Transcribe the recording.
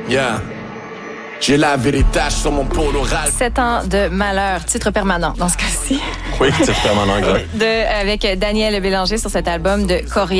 Yeah. J'ai lavé les taches sur mon polo Ralph. 7 ans de malheur, titre permanent dans ce cas-ci. Oui, titre permanent, exact. Avec Daniel Bélanger sur cet album de Corias.